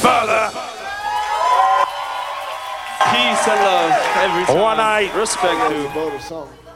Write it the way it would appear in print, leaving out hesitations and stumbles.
father. Peace and love every time. One eye. Respect That to was a boat or something.